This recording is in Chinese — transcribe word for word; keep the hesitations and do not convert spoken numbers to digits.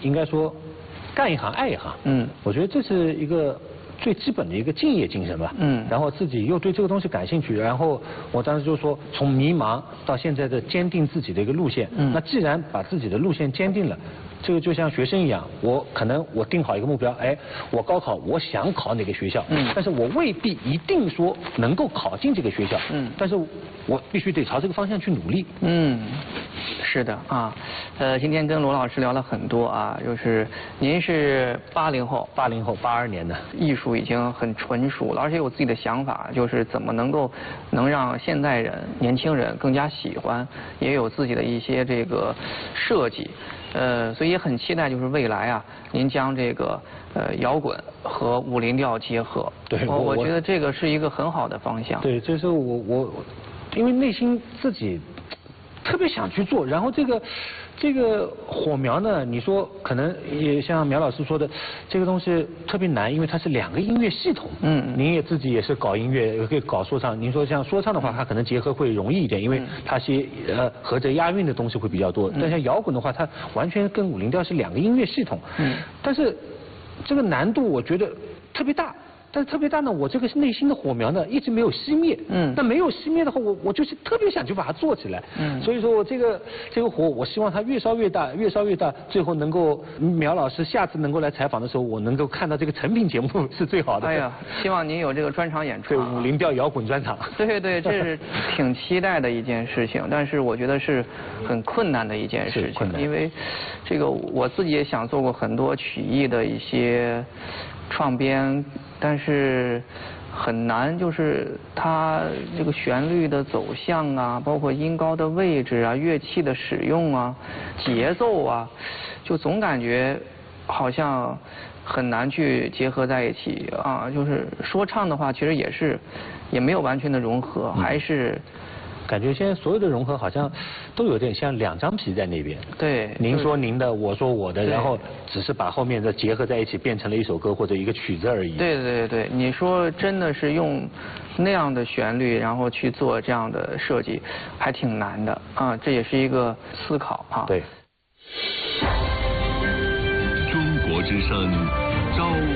应该说干一行爱一行。嗯，我觉得这是一个最基本的一个敬业精神吧。嗯，然后自己又对这个东西感兴趣，然后我当时就说，从迷茫到现在的坚定自己的一个路线。嗯，那既然把自己的路线坚定了。这个就像学生一样，我可能我定好一个目标，哎，我高考我想考哪个学校，嗯，但是我未必一定说能够考进这个学校，嗯，但是我必须得朝这个方向去努力。嗯， 是的啊，呃，今天跟罗老师聊了很多啊，就是您是八零后， 八零后，八二年的， 艺术已经很纯熟了，而且有自己的想法，就是怎么能够能让现代人、年轻人更加喜欢，也有自己的一些这个设计。呃，所以也很期待，就是未来啊，您将这个呃摇滚和武林调结合。 对， 我我觉得这个是一个很好的方向。 对，这是我我，因为内心自己特别想去做，然后这个这个火苗呢，你说可能也像苗老师说的，这个东西特别难，因为它是两个音乐系统。嗯，您也自己也是搞音乐，也可以搞说唱。您说像说唱的话，它可能结合会容易一点，因为它些呃合着押韵的东西会比较多。但像摇滚的话，它完全跟武林调是两个音乐系统。嗯，但是这个难度我觉得特别大。但是特别大呢，我这个内心的火苗呢一直没有熄灭。嗯。那没有熄灭的话，我我就是特别想去把它做起来。嗯。所以说我这个这个火，我希望它越烧越大，越烧越大，最后能够苗老师下次能够来采访的时候，我能够看到这个成品节目是最好的。 哎呀，希望您有这个专场演出。 对，武林调摇滚专场。 对对，这是挺期待的一件事情，但是我觉得是很困难的一件事情，因为这个我自己也想做过很多曲艺的一些创编。但是很难，就是它这个旋律的走向啊，包括音高的位置啊，乐器的使用啊，节奏啊，就总感觉好像很难去结合在一起啊。就是说唱的话，其实也是也没有完全的融合，还是。 感觉现在所有的融合好像都有点像两张皮在那边。 对， 您说您的，我说我的，然后只是把后面的结合在一起，变成了一首歌或者一个曲子而已。 对对对，你说真的是用那样的旋律，然后去做这样的设计，还挺难的啊。这也是一个思考啊。 对。 中国之声。